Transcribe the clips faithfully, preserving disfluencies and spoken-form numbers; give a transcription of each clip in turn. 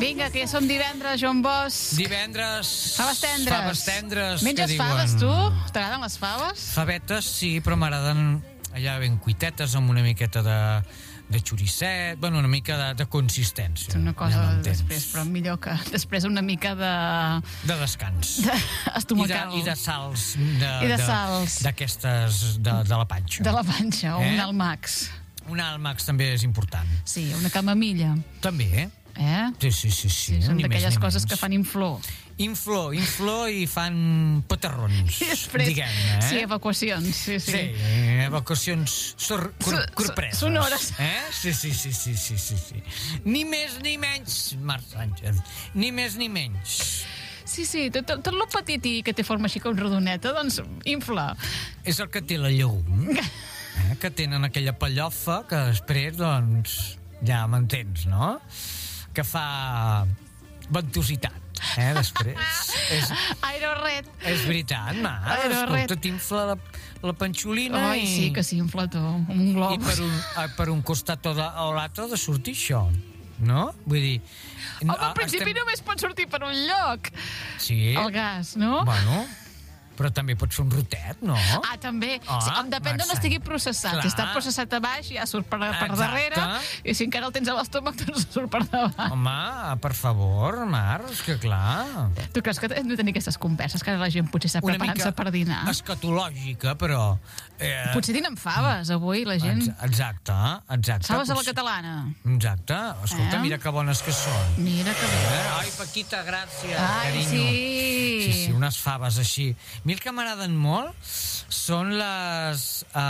Vinga, que ja som divendres, Joan Bosch. Divendres... Faves tendres. Faves tendres. Menges faves, tu? T'agraden les faves? Favetes, sí, però m'agraden allà ben cuitetes, amb una miqueta de, de xoricet, bueno, una mica de, de consistència. És una cosa ja després, però millor que després una mica de... De descans. De I estomacal. de, i de sals. De, I de sals. D'aquestes, de, de la panxa. De la panxa, o eh? un Almax. Un Almax també és important. Sí, una camamilla. També, eh? Eh? Sí, sí, sí. sí. Sí, són Ni d'aquelles més, coses menys. que fan inflor. Inflor, inflor i fan petarrons, I després, diguem-ne, eh? sí, evacuacions, sí, sí. Sí, evacuacions sor, cor, corpreses. Sonores. Eh? Sí, sí, sí, sí, sí, sí, sí. Ni més ni menys, Marc Sánchez. Ni més ni menys. Sí, sí, tot, tot, tot lo petit i que té forma així com rodoneta, doncs infla. És el que té la llegum, eh? Que tenen aquella pellofa que després, doncs, ja m'entens, no? Que fa ventositat, eh, després. És, Aeroret. és veritat, Mar, Aeroret. escolta, t'infla la, la panxolina Ai, i... sí, que s'infla tot, com un globus. I per un, ah, per un costat o, de, o l'altre ha de sortir això, no? Vull dir... Home, ah, al principi estem... només pot sortir per un lloc. Sí. El gas, no? Bueno, però també pot ser un rotet, no? Ah, també. Ah, Sí, depèn d'on Marc estigui Sánchez. processat. Clar. Si està processat a baix, ja surt per, per Exacte. darrere, i si encara el tens a l'estómac, doncs surt per davant. Home, per favor, Mar, és que clar... Tu creus que hem de tenir aquestes converses, que ara la gent potser està Una preparant-se mica per dinar? escatològica, però... Eh, Potser dinen faves, avui, la gent. ex- Exacte, exacte. Faves a la potser- catalana. Exacte. Escolta, Eh? mira que bones que són. Mira que bé. Eh? Ai, Paquita, gràcies, Ai, carinyo. sí. Sí, sí, unes faves així. A mi el que m'agraden molt són les...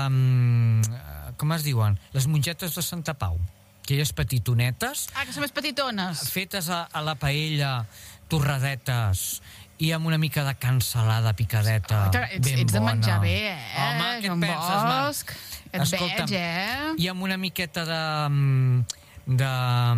Um, com es diuen? Les mongetes de Santa Pau. Aquelles petitonetes, Ah, que són més petitones. fetes a, a la paella, torradetes, i amb una mica de cansalada picadeta, Ets, ben ets de bona. menjar bé, eh? Home, què Joan et penses, Marc? Bosch? Et Escolta'm, veig, eh? I amb una miqueta de... de...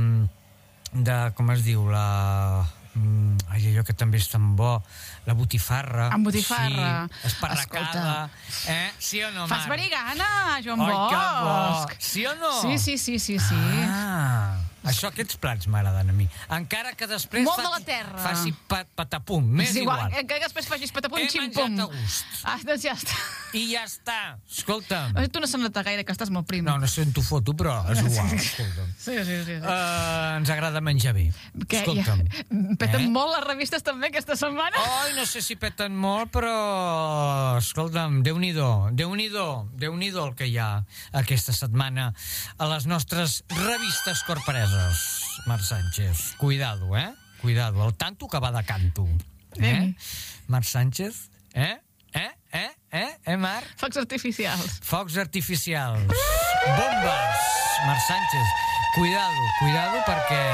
de com es diu? La... Ai, allò que també és tan bo, la botifarra. Amb botifarra. Sí, esparracada. Eh? Sí o no, Fas Marc? barigana, Joan Ai, que bo. Bosch. Sí o no? Sí, sí, sí, sí, sí. Ah, això, aquests plats m'agraden a mi. Encara que després Molt de faci, la terra. faci pat, patapum, m'és És igual, igual. que després facis patapum, He ximpum. menjat a gust. Ah, doncs ja està. I ja està. Escolta'm. Tu no se nota gaire, que estàs molt prim. No, no sento foto, però és igual. Escolta'm. Sí, sí, sí. sí. Uh, ens agrada menjar bé. Que Escolta'm. ja, peten Eh? molt les revistes també aquesta setmana. Ai, no sé si peten molt, però... Escolta'm, Déu-n'hi-do, Déu-n'hi-do, Déu-n'hi-do el que hi ha aquesta setmana a les nostres revistes corpreses, Marc Sánchez. Cuidado, eh? Cuidado, el tanto que va de canto. Eh? Anem. Marc Sánchez, eh? Eh? Eh? Eh? Eh, Marc? Focs artificials. Focs artificials. Bombes, Marc Sánchez. Cuidado, cuidado, perquè...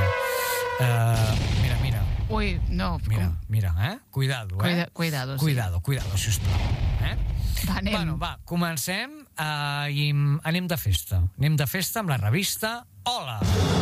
Uh, mira, mira. Ui, no. Mira, com- mira, eh? Cuidado, eh? Cuida, cuidado, sí. Cuidado, cuidado, sisplau. Eh? Va, anem. Bueno, va, comencem uh, i anem de festa. Anem de festa amb la revista Hola!